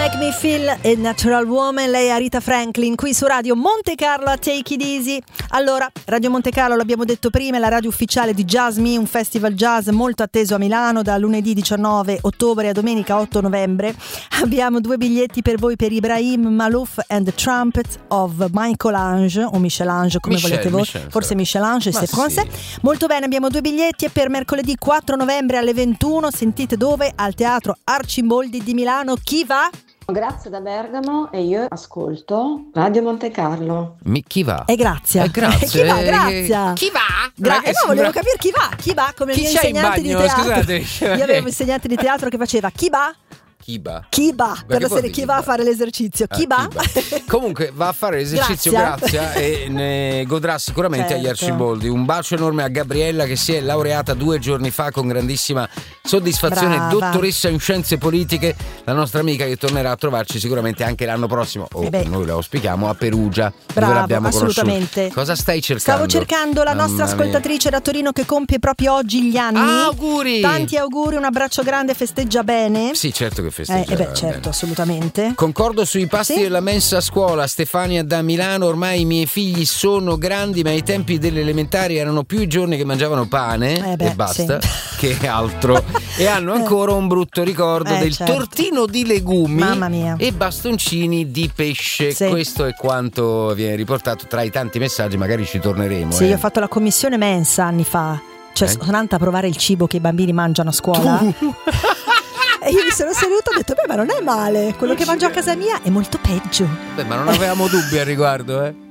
Make Me Feel e Natural Woman, lei è Rita Franklin qui su Radio Monte Carlo a Take It Easy. Allora, Radio Monte Carlo, l'abbiamo detto prima, è la radio ufficiale di Jazz Me, un festival jazz molto atteso a Milano da lunedì 19 ottobre a domenica 8 novembre. Abbiamo 2 biglietti per voi per Ibrahim Malouf and the Trumpet of Michel-Ange o Michel-Ange come volete voi, forse Michel-Ange se français. Molto bene, abbiamo 2 biglietti e per mercoledì 4 novembre alle 21, sentite dove? Al Teatro Arcimboldi di Milano. Chi va? Grazie da Bergamo e io ascolto Radio Monte Carlo. Chi va? Grazie. Grazie. Chi va? Grazie. Chi va? No, volevo capire chi va come chi mio c'è insegnante in bagno? di teatro. Scusate. Io avevo un insegnante di teatro che faceva chi va? Chi va per la serie chi va a fare l'esercizio? Chi va? Comunque va a fare l'esercizio, Grazia, e ne godrà sicuramente agli Arciboldi. Un bacio enorme a Gabriella che si è laureata 2 giorni fa con grandissima soddisfazione. Brava. Dottoressa in scienze politiche, la nostra amica che tornerà a trovarci sicuramente anche l'anno prossimo, noi la auspichiamo, a Perugia. Bravo, dove l'abbiamo assolutamente conosciuta. Cosa stai cercando? Stavo cercando la nostra ascoltatrice da Torino che compie proprio oggi gli anni. Auguri! Tanti auguri, un abbraccio grande, festeggia bene. Sì, certo che festeggia certo, bene. assolutamente. Concordo sui pasti della mensa a scuola. Stefania da Milano. Ormai i miei figli sono grandi, ma ai tempi delle elementari erano più i giorni che mangiavano pane e basta che altro e hanno ancora un brutto ricordo del tortino di legumi, mamma mia, e bastoncini di pesce. Questo è quanto viene riportato tra i tanti messaggi, magari ci torneremo. Io ho fatto la commissione mensa anni fa, cioè sono andata a provare il cibo che i bambini mangiano a scuola. E io mi sono seduta e ho detto ma non è male, quello che mangio a casa mia è molto peggio. Ma non avevamo dubbi al riguardo,